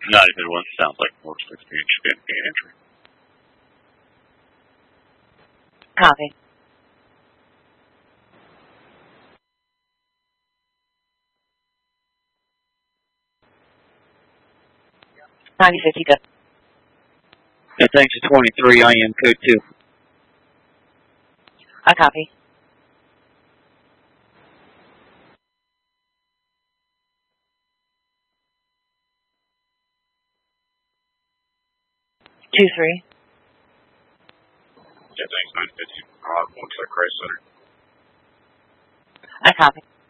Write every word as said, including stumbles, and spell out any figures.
Not even one sounds like more sixteen should be an entry. Copy. ninety fifty, go. And thanks to twenty-three, I am code two. I copy. Two three. Yeah, thanks, nine fifty. Uh, one click right center. I copy.